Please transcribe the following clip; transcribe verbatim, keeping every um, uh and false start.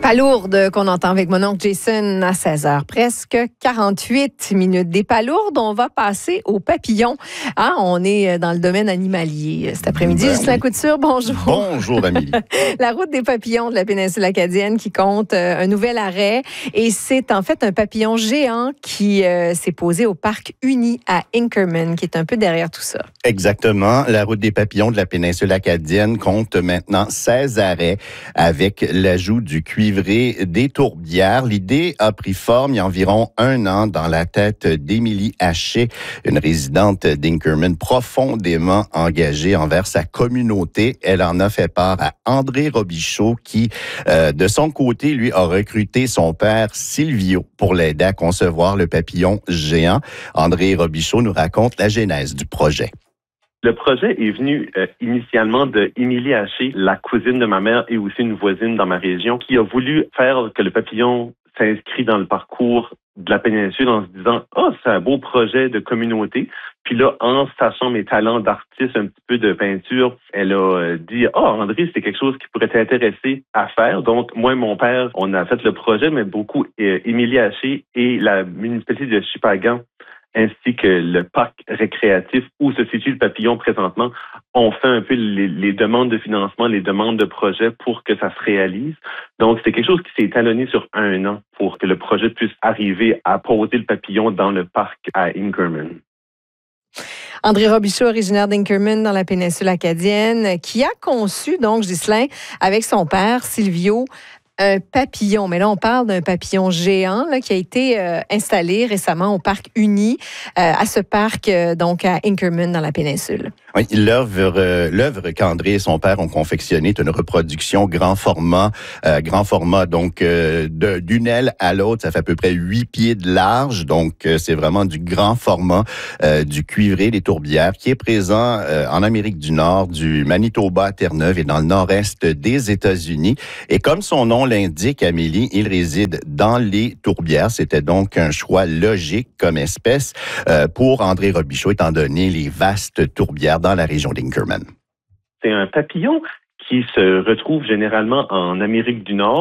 Palourdes qu'on entend avec mon oncle Jason à seize heures, presque quarante-huit minutes. Des palourdes, on va passer aux papillons. Hein, on est dans le domaine animalier cet après-midi. Ben, Ghislain oui. Couture, bonjour. Bonjour, Amélie. La route des papillons de la péninsule acadienne qui compte euh, un nouvel arrêt. Et c'est en fait un papillon géant qui euh, s'est posé au parc Uni à Inkerman, qui est un peu derrière tout ça. Exactement. La route des papillons de la péninsule acadienne compte maintenant seize arrêts avec l'ajout du cuivré des tourbières. L'idée a pris forme il y a environ un an dans la tête d'Émilie Haché, une résidente d'Inkerman profondément engagée envers sa communauté. Elle en a fait part à André Robichaud qui, euh, de son côté, lui, a recruté son père Silvio pour l'aider à concevoir le papillon géant. André Robichaud nous raconte la genèse du projet. Le projet est venu euh, initialement de Émilie Haché, la cousine de ma mère et aussi une voisine dans ma région, qui a voulu faire que le papillon s'inscrit dans le parcours de la péninsule en se disant « Ah, oh, c'est un beau projet de communauté ». Puis là, en sachant mes talents d'artiste, un petit peu de peinture, elle a dit « Ah, oh, André, c'est quelque chose qui pourrait t'intéresser à faire ». Donc, moi et mon père, on a fait le projet, mais beaucoup euh, Émilie Haché et la municipalité de Shippagan ainsi que le parc récréatif où se situe le papillon présentement, ont fait un peu les, les demandes de financement, les demandes de projet pour que ça se réalise. Donc, c'est quelque chose qui s'est étalonné sur un an pour que le projet puisse arriver à poser le papillon dans le parc à Inkerman. André Robichaud, originaire d'Inkerman dans la péninsule acadienne, qui a conçu, donc, Ghislain, avec son père, Silvio, un papillon. Mais là, on parle d'un papillon géant là, qui a été euh, installé récemment au parc Uni, euh, à ce parc, euh, donc à Inkerman dans la péninsule. Oui, l'œuvre, euh, l'œuvre qu'André et son père ont confectionnée est une reproduction grand format, euh, grand format, donc euh, de, d'une aile à l'autre, ça fait à peu près huit pieds de large, donc euh, c'est vraiment du grand format, euh, du cuivré des tourbières, qui est présent euh, en Amérique du Nord, du Manitoba à Terre-Neuve et dans le nord-est des États-Unis. Et comme son nom l'indique, Amélie, il réside dans les tourbières. C'était donc un choix logique comme espèce euh, pour André Robichaud, étant donné les vastes tourbières dans la région d'Inkerman. C'est un papillon qui se retrouve généralement en Amérique du Nord.